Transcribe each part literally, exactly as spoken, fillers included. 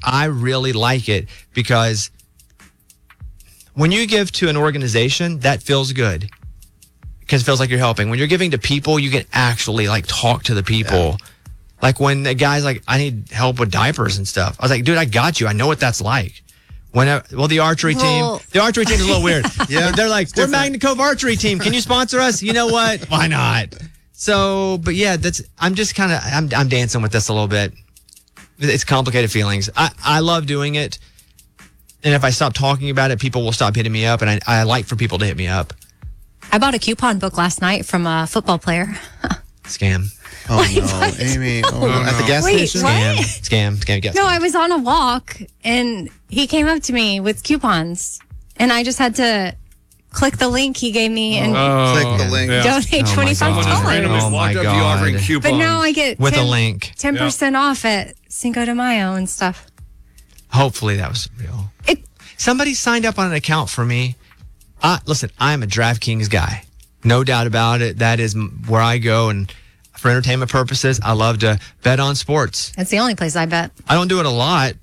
I really like it because when you give to an organization, that feels good because it feels like you're helping. When you're giving to people, you can actually like talk to the people. Yeah. Like when the guy's like, I need help with diapers and stuff. I was like, dude, I got you. I know what that's like. When I, well, the archery well, team, the archery team is a little weird. Yeah, they're like, we're Magna Cove archery team. Can you sponsor us? You know what? Why not? So, but yeah, that's. I'm just kind of. I'm, I'm dancing with this a little bit. It's complicated feelings. I, I love doing it, and if I stop talking about it, people will stop hitting me up, and I, I like for people to hit me up. I bought a coupon book last night from a football player. Scam. Oh Wait, no, what? Amy! Oh, no. At the gas Wait, station. what? Scam, scam, scam. Yes. No, I was on a walk and he came up to me with coupons and I just had to click the link he gave me and Oh, Click the link. yeah. donate Oh, my twenty-five God. Someone just dollars. randomly Oh, my walked up to you God. offering coupons. But now I get With a ten link. ten percent off at Cinco de Mayo and stuff. Hopefully that was real. It, Somebody signed up on an account for me. I, listen, I'm a DraftKings guy. No doubt about it. That is m- where I go. And for entertainment purposes, I love to bet on sports. that's the only place I bet. I don't do it a lot.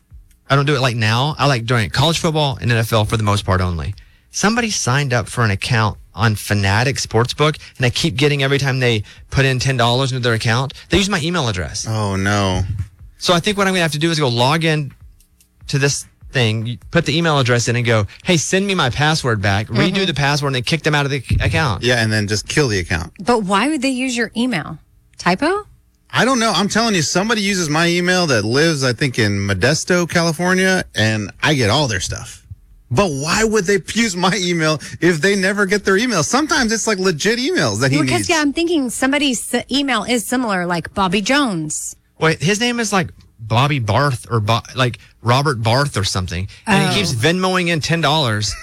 I don't do it like now. I like during college football and N F L for the most part only. Somebody signed up for an account on Fanatic Sportsbook, and I keep getting every time they put in ten dollars into their account, they use my email address. Oh no! So I think what I'm going to have to do is go log in to this thing, you put the email address in and go, hey, send me my password back, redo Mm-hmm. the password, and then kick them out of the account. Yeah, and then just kill the account. But why would they use your email? Typo? I don't know. I'm telling you, somebody uses my email that lives, I think, in Modesto, California, and I get all their stuff. But why would they use my email if they never get their email? Sometimes it's like legit emails that he Because, needs. yeah, I'm thinking somebody's email is similar, like Bobby Jones. Wait, his name is like Bobby Barth or Bo- like Robert Barth or something. And Oh. he keeps Venmoing in ten dollars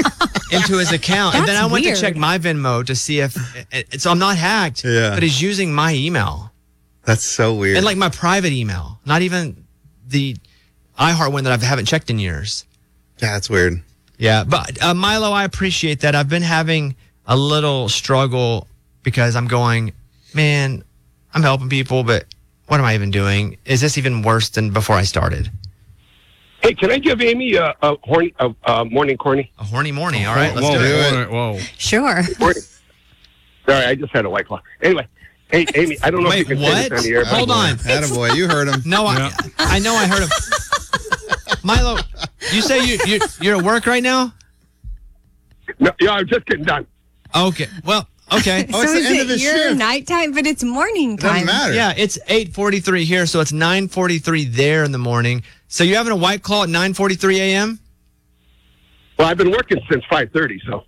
into his account. and then I That's went weird. to check my Venmo to see if, it, so I'm not hacked, Yeah. but he's using my email. That's so weird. And like my private email, not even the iHeart one that I haven't checked in years. yeah, that's weird. Yeah, but uh, Milo, I appreciate that. I've been having a little struggle because I'm going, man, I'm helping people, but what am I even doing? Is this even worse than before I started? Hey, can I give Amy a, a horny, a, a morning corny? A horny morning. All right, let's whoa, do it. do it. Whoa, whoa. Sure. Morning. Sorry, I just had a white claw. Anyway, hey, Amy, I don't know Wait, if you can say what? this on the air. but- Hold on. Attaboy, you heard him. No, I, I know I heard him. Milo, you say you, you, you're at work right now? No, yeah, I'm just getting done. Okay, well, okay. Oh, it's so the is end it of his your shift. nighttime, but it's morning It doesn't time. matter. Yeah, it's eight forty-three here, so it's nine forty-three there in the morning. So you're having a White Claw at nine forty-three a.m.? Well, I've been working since five thirty, so.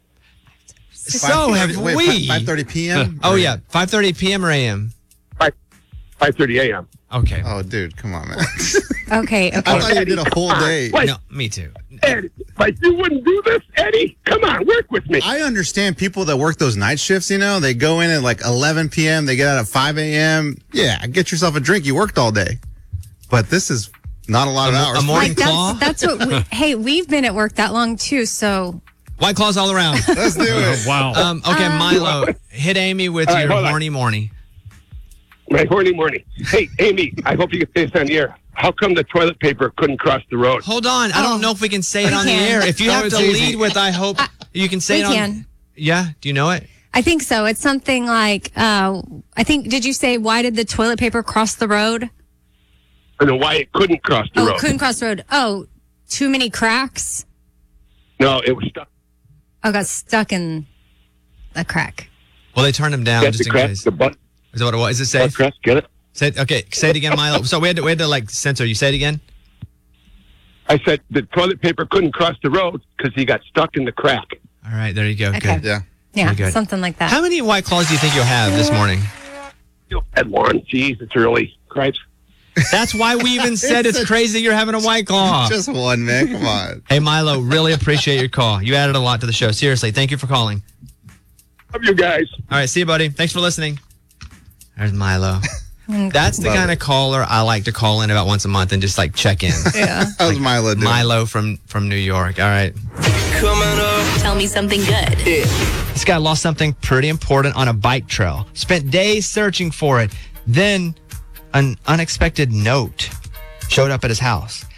So have Wait, we. five thirty p.m.? Oh, yeah, five thirty p.m. or a.m.? five thirty a.m. Okay. Oh, dude, come on, man. Okay, I okay. thought you did a whole day. Wait, No, me too. Eddie, like you wouldn't do this, Eddie? Come on, work with me. I understand people that work those night shifts, you know, they go in at like eleven p.m., they get out at five a.m. Yeah, get yourself a drink. You worked all day. But this is not a lot of A mo- hours. a morning Like claw? that's, that's what we, hey, we've been at work that long too, so White Claws all around. Let's do it. Wow. Um, okay, Milo, hit Amy with All right, your hold on. horny morning. My horny morning. Hey, Amy, I hope you can say this on the air. How come the toilet paper couldn't cross the road? Hold on. I don't Oh. know if we can say it We on the can. air. If you No, have it's to easy. lead with, I hope you can say we it on. can. Yeah? Do you know it? I think so. It's something like, uh, I think, did you say, why did the toilet paper cross the road? I don't know why it couldn't cross the Oh, road. couldn't cross the road. Oh, too many cracks? No, it was stuck. Oh, got stuck in a crack. Well, they turned him down That's just the in crest, case. the butt, Is that what it was? Is it butt safe? crest, get it? Say it, okay, say it again, Milo. So we had to, we had to like censor you. Say it again. I said the toilet paper couldn't cross the road because he got stuck in the crack. All right, there you go. Okay. Good. Yeah. Yeah, Very good. something like that. How many White Claws do you think you'll have this morning? You had one. Jeez, it's early. Christ. That's why we even said it's crazy you're having a White Claw. Just one, man. Come on. Hey, Milo, really appreciate your call. You added a lot to the show. Seriously, thank you for calling. Love you guys. All right, see you, buddy. Thanks for listening. There's Milo. That's the Love kind of caller I like to call in about once a month and just like check in. Yeah. How's Milo doing? Milo from from New York. All right. Tell me something good. This guy lost something pretty important on a bike trail. Spent days searching for it. Then an unexpected note showed up at his house.